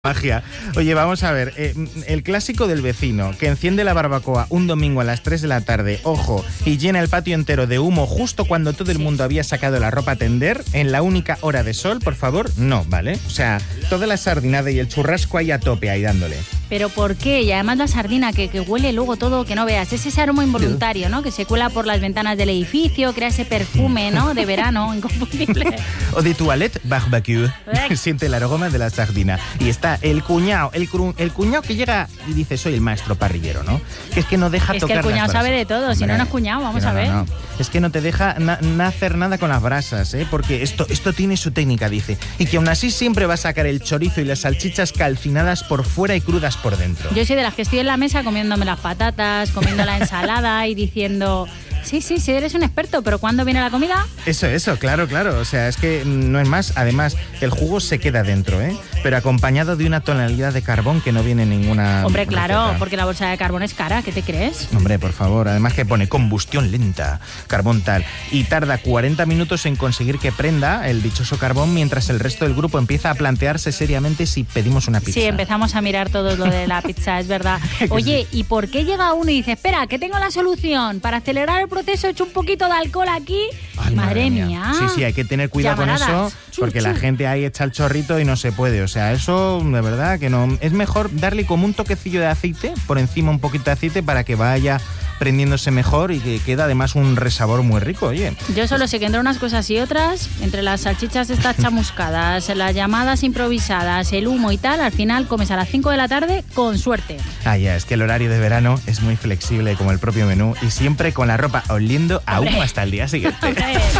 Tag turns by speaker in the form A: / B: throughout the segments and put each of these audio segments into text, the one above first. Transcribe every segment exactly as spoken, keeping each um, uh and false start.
A: Magia. Oye, vamos a ver, eh, el clásico del vecino que enciende la barbacoa un domingo a las tres de la tarde, ojo, y llena el patio entero de humo justo cuando todo el mundo había sacado la ropa a tender, en la única hora de sol, por favor, no, ¿vale? O sea, toda la sardinada y el churrasco ahí a tope, ahí dándole.
B: ¿Pero por qué? Y además la sardina, que, que huele luego todo, que no veas. Es ese aroma involuntario, ¿no? Que se cuela por las ventanas del edificio, crea ese perfume, ¿no? De verano, inconfundible.
A: O de toilette barbecue. Siente el aroma de la sardina. Y está el cuñado, el, cru, el cuñado que llega y dice, soy el maestro parrillero, ¿no? Que es que no deja
B: es
A: tocar
B: Es que el cuñado
A: las
B: sabe de todo, si no, no es cuñado, vamos
A: no,
B: a ver.
A: No, no. Es que no te deja na, na hacer nada con las brasas, ¿eh? Porque esto, esto tiene su técnica, dice. Y que aún así siempre va a sacar el chorizo y las salchichas calcinadas por fuera y crudas por dentro.
B: Yo soy de las que estoy en la mesa comiéndome las patatas, comiendo la ensalada y diciendo... Sí, sí, sí, eres un experto, pero ¿cuándo viene la comida?
A: Eso, eso, claro, claro. O sea, es que no es más. Además, el jugo se queda dentro, ¿eh? Pero acompañado de una tonalidad de carbón que no viene en ninguna...
B: Hombre, claro,
A: receta.
B: porque la bolsa de carbón es cara, ¿qué te crees?
A: Hombre, por favor. Además que pone combustión lenta, carbón tal. Y tarda cuarenta minutos en conseguir que prenda el dichoso carbón, mientras el resto del grupo empieza a plantearse seriamente si pedimos una pizza.
B: Sí, empezamos a mirar todo lo de la pizza, es verdad. Oye, ¿y por qué llega uno y dice, espera, que tengo la solución para acelerar el proceso, he hecho un poquito de alcohol aquí?
A: Ay,
B: madre, madre mía.
A: mía. Sí, sí, hay que tener cuidado
B: Llamaradas.
A: con eso, porque
B: chu, chu.
A: la gente ahí echa el chorrito y no se puede. O sea, eso de verdad que no. Es mejor darle como un toquecillo de aceite, por encima un poquito de aceite, para que vaya prendiéndose mejor y que queda además un resabor muy rico, oye.
B: Yo solo sé que entre unas cosas y otras, entre las salchichas estas chamuscadas, las llamadas improvisadas, el humo y tal, al final comes a las cinco de la tarde con suerte.
A: Ah, ya, es que el horario de verano es muy flexible como el propio menú y siempre con la ropa oliendo a humo hasta el día siguiente.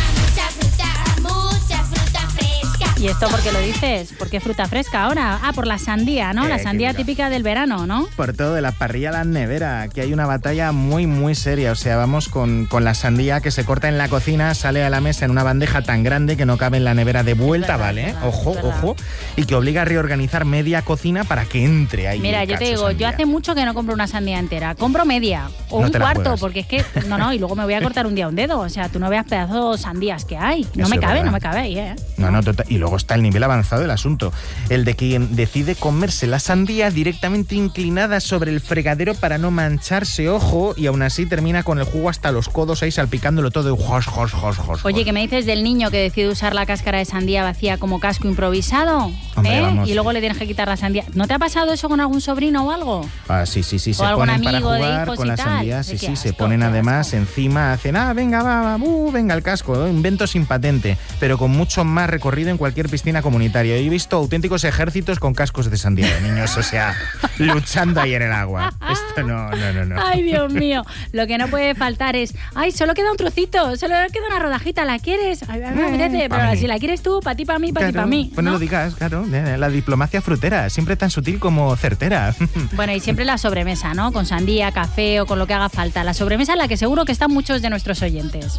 B: ¿Y esto por qué lo dices? ¿Por qué fruta fresca ahora? Ah, por la sandía, ¿no?
A: Eh,
B: la sandía típica del verano, ¿no?
A: Por todo, de la parrilla a la nevera, que hay una batalla muy, muy seria. O sea, vamos con, con la sandía que se corta en la cocina, sale a la mesa en una bandeja tan grande que no cabe en la nevera de vuelta, verdad, ¿vale? Verdad, ojo, verdad. ojo. Y que obliga a reorganizar media cocina para que entre ahí.
B: Mira, yo te digo, sandía. Yo hace mucho que no compro una sandía entera. Compro media o no un cuarto, porque es que... No, no, y luego me voy a cortar un día un dedo. O sea, tú no veas pedazos de sandías que hay. No Eso me cabe, no me cabe ahí, ¿eh?
A: No, no, total. Y luego está el nivel avanzado del asunto, el de quien decide comerse la sandía directamente inclinada sobre el fregadero para no mancharse, ojo, y aún así termina con el jugo hasta los codos ahí salpicándolo todo. Jos, jos, jos, jos,
B: Oye, ¿qué me dices del niño que decide usar la cáscara de sandía vacía como casco improvisado?
A: Hombre,
B: ¿Eh?
A: vamos.
B: Y luego le tienes que quitar la sandía. ¿No te ha pasado eso con algún sobrino o algo?
A: Ah, sí, sí, sí,
B: o
A: se
B: algún
A: ponen
B: amigo
A: para
B: de
A: jugar
B: hijos
A: con
B: y
A: la
B: tal.
A: sandía, sí,
B: Qué
A: sí,
B: asco,
A: se ponen además
B: asco.
A: encima, hacen, ah, venga, va, va, uh, venga el casco, ¿eh? Invento sin patente, pero con mucho más recorrido en cualquier piscina comunitaria. He visto auténticos ejércitos con cascos de sandía de niños, o sea, luchando ahí en el agua. Esto no, no, no, no.
B: Ay, Dios mío, lo que no puede faltar es, ay, solo queda un trocito, solo queda una rodajita, ¿la quieres? Ay, me apetece, pero si la quieres tú, para ti, para mí, para ti,
A: claro,
B: para mí.
A: Pues no
B: ¿no?
A: lo digas, claro, la diplomacia frutera, siempre tan sutil como certera.
B: Bueno, y siempre la sobremesa, ¿no? Con sandía, café o con lo que haga falta. La sobremesa en la que seguro que están muchos de nuestros oyentes.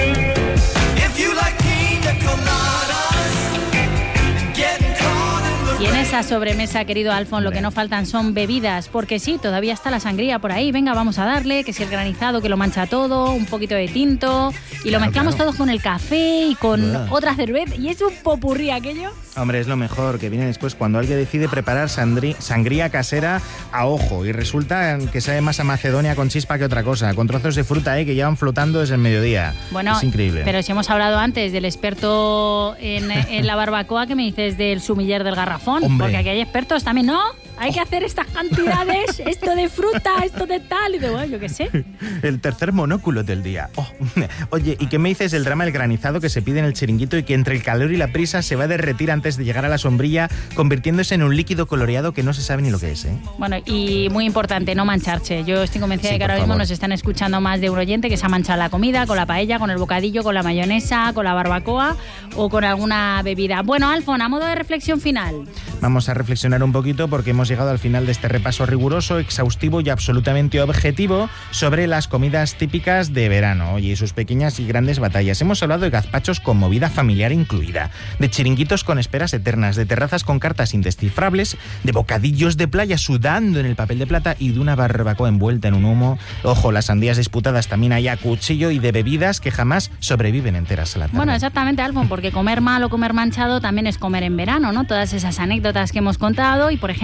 B: Y en esa sobremesa, querido Alfon, lo que no faltan son bebidas, porque sí, todavía está la sangría por ahí. Venga, vamos a darle, que si el granizado que lo mancha todo, un poquito de tinto, y
A: claro,
B: lo mezclamos
A: claro.
B: todos con el café y con
A: Buah.
B: otra cerveza, y es un popurrí aquello.
A: Hombre, es lo mejor, que viene después cuando alguien decide preparar sandri- sangría casera a ojo, y resulta que sabe más a Macedonia con chispa que otra cosa, con trozos de fruta eh, que llevan flotando desde el mediodía.
B: Bueno,
A: es increíble.
B: Pero si hemos hablado antes del experto en, en la barbacoa, ¿qué me dices del sumiller del garrafón?
A: Hombre.
B: Porque aquí hay expertos también, ¿no? Hay que hacer estas cantidades, esto de fruta, esto de tal, y de bueno, yo qué sé.
A: El tercer monóculo del día. Oh. Oye, ¿y qué me dices del drama del granizado que se pide en el chiringuito y que entre el calor y la prisa se va a derretir antes de llegar a la sombrilla, convirtiéndose en un líquido coloreado que no se sabe ni lo que es, ¿eh?
B: Bueno, y muy importante, no mancharse. Yo estoy convencida
A: Sí,
B: de que ahora
A: por
B: mismo
A: favor.
B: nos están escuchando más de un oyente que se ha manchado la comida, con la paella, con el bocadillo, con la mayonesa, con la barbacoa o con alguna bebida. Bueno, Alfon, a modo de reflexión final.
A: Vamos a reflexionar un poquito porque hemos hemos llegado al final de este repaso riguroso, exhaustivo y absolutamente objetivo sobre las comidas típicas de verano, oye, y sus pequeñas y grandes batallas. Hemos hablado de gazpachos con movida familiar incluida, de chiringuitos con esperas eternas, de terrazas con cartas indescifrables, de bocadillos de playa sudando en el papel de plata y de una barbacoa envuelta en un humo. Ojo, las sandías disputadas también hay a cuchillo y de bebidas que jamás sobreviven enteras a la tarde.
B: Bueno, exactamente, Alfon, porque comer mal o comer manchado también es comer en verano, ¿no? Todas esas anécdotas que hemos contado y, por ejemplo,